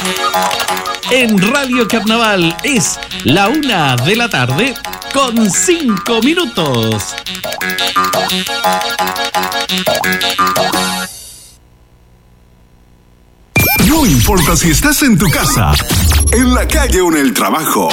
En Radio Carnaval es la 1:00 con 5 minutos. No importa si estás en tu casa, en la calle o en el trabajo.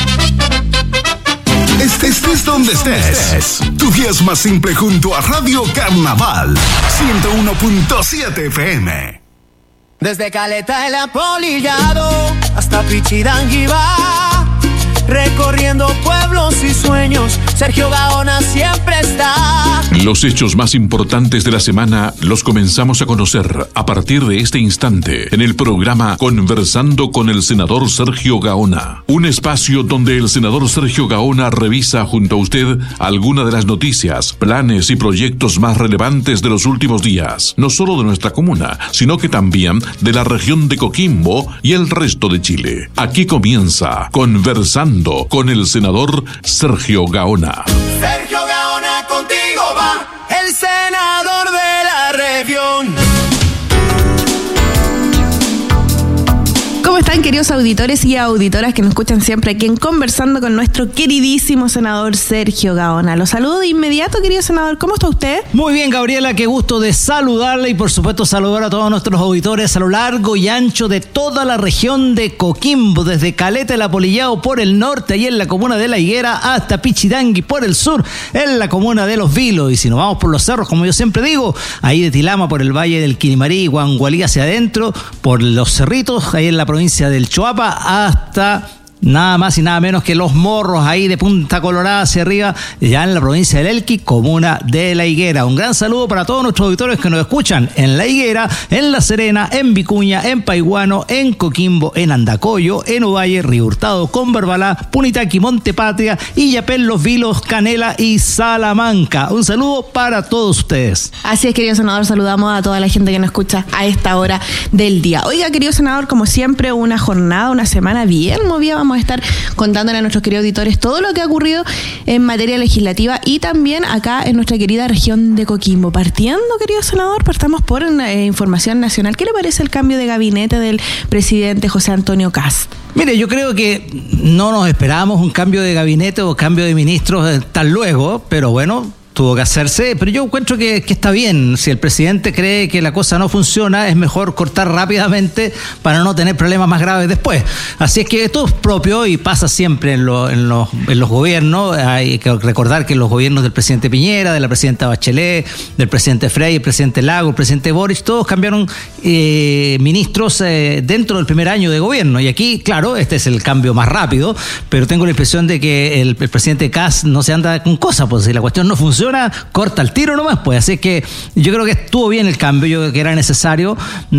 Estés donde estés. Tu día es más simple junto a Radio Carnaval 101.7 FM. Desde Caleta el Apolillado hasta Pichidanguibá, recorriendo pueblos y sueños, Sergio Gaona siempre está. Los hechos más importantes de la semana los comenzamos a conocer a partir de este instante en el programa Conversando con el senador Sergio Gaona. Un espacio donde el senador Sergio Gaona revisa junto a usted algunas de las noticias, planes y proyectos más relevantes de los últimos días, no solo de nuestra comuna, sino que también de la región de Coquimbo y el resto de Chile. Aquí comienza Conversando con el senador Sergio Gaona. Sergio Gaona, contigo va el senador de la región. ¿Cómo están, queridos auditores y auditoras que nos escuchan siempre aquí en Conversando con nuestro queridísimo senador Sergio Gaona? Los saludo de inmediato, querido senador. ¿Cómo está usted? Muy bien, Gabriela, qué gusto de saludarle y por supuesto saludar a todos nuestros auditores a lo largo y ancho de toda la región de Coquimbo, desde Caleta el Apolillado por el norte, ahí en la comuna de La Higuera, hasta Pichidangui por el sur, en la comuna de Los Vilos. Y si nos vamos por los cerros, como yo siempre digo, ahí de Tilama por el valle del Quilimarí, Guangualí hacia adentro, por los cerritos, ahí en la provincia del Choapa, hasta nada más y nada menos que Los Morros, ahí de Punta Colorada hacia arriba, ya en la provincia del Elqui, comuna de La Higuera. Un gran saludo para todos nuestros auditores que nos escuchan en La Higuera, en La Serena, en Vicuña, en Paiguano, en Coquimbo, en Andacollo, en Ovalle, Río Hurtado, Converbalá, Punitaqui, Montepatria, Illapel, Los Vilos, Canela y Salamanca. Un saludo para todos ustedes. Así es, querido senador, saludamos a toda la gente que nos escucha a esta hora del día. Oiga, querido senador, como siempre, una jornada, una semana bien movida. Vamos a estar contándole a nuestros queridos auditores todo lo que ha ocurrido en materia legislativa y también acá en nuestra querida región de Coquimbo. Partiendo, querido senador, partamos por información nacional. ¿Qué le parece el cambio de gabinete del presidente José Antonio Kast? Mire, yo creo que no nos esperábamos un cambio de gabinete o cambio de ministros tan luego, pero bueno, tuvo que hacerse, pero yo encuentro que está bien. Si el presidente cree que la cosa no funciona, es mejor cortar rápidamente para no tener problemas más graves después. Así es que esto es propio y pasa siempre en los gobiernos. Hay que recordar que los gobiernos del presidente Piñera, de la presidenta Bachelet, del presidente Frey, el presidente Lago, el presidente Boric, todos cambiaron ministros dentro del primer año de gobierno. Y aquí, claro, este es el cambio más rápido, pero tengo la impresión de que el presidente Kast no se anda con cosas, pues si la cuestión no funciona, corta el tiro nomás, pues. Así que yo creo que estuvo bien el cambio, yo creo que era necesario,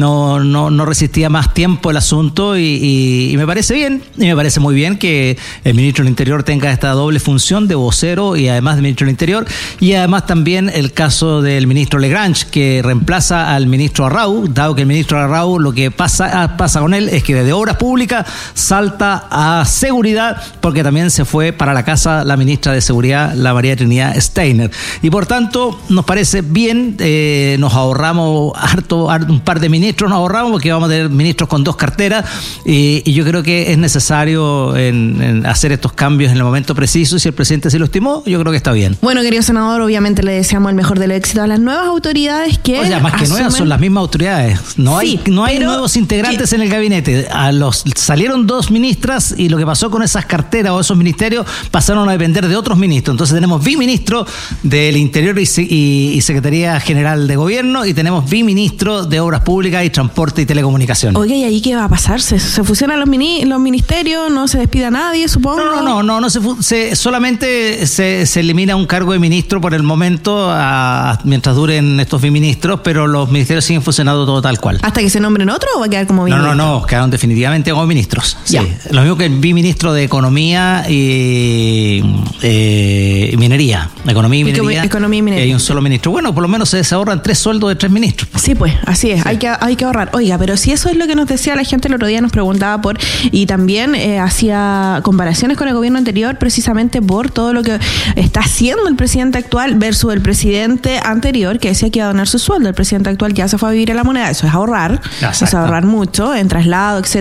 no resistía más tiempo el asunto y me parece bien, y me parece muy bien que el ministro del Interior tenga esta doble función de vocero y además de ministro del Interior, y además también el caso del ministro Legrange, que reemplaza al ministro Arrau, dado que el ministro Arrau lo que pasa con él es que desde Obras Públicas salta a Seguridad, porque también se fue para la casa la ministra de Seguridad, la María Trinidad Steiner. Y por tanto, nos parece bien, nos ahorramos un par de ministros, nos ahorramos porque vamos a tener ministros con 2 carteras y yo creo que es necesario en hacer estos cambios en el momento preciso y si el presidente se lo estimó, yo creo que está bien. Bueno, querido senador, obviamente le deseamos el mejor de los éxitos a las nuevas autoridades que o sea, más que nuevas, son las mismas autoridades. No hay nuevos integrantes en el gabinete. Salieron 2 ministras y lo que pasó con esas carteras o esos ministerios pasaron a depender de otros ministros. Entonces tenemos biministro del Interior y Secretaría General de Gobierno y tenemos biministro de Obras Públicas y Transporte y Telecomunicaciones. Oye, ¿y ahí qué va a pasar? ¿Se fusionan los ministerios? ¿No se despide a nadie, supongo? No solamente se elimina un cargo de ministro por el momento mientras duren estos biministros, pero los ministerios siguen funcionando todo tal cual. ¿Hasta que se nombren otro o va a quedar como biministro? No, quedaron definitivamente como ministros. Sí. Lo mismo que el biministro de Economía y Minería. Economía y Minería. Y hay un solo ministro. Bueno, por lo menos se ahorran 3 sueldos de 3 ministros. Sí, pues, así es. Sí. Hay que ahorrar. Oiga, pero si eso es lo que nos decía la gente el otro día, nos preguntaba y también hacía comparaciones con el gobierno anterior precisamente por todo lo que está haciendo el presidente actual versus el presidente anterior, que decía que iba a donar su sueldo. El presidente actual ya se fue a vivir en La Moneda. Eso es ahorrar. Exacto. Es ahorrar mucho en traslado, etc.